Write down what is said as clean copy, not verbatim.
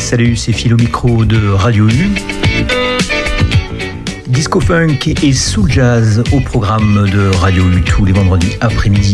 Salut, c'est Phil au micro de Radio U. Disco funk et soul jazz au programme de Radio U tous les vendredis après-midi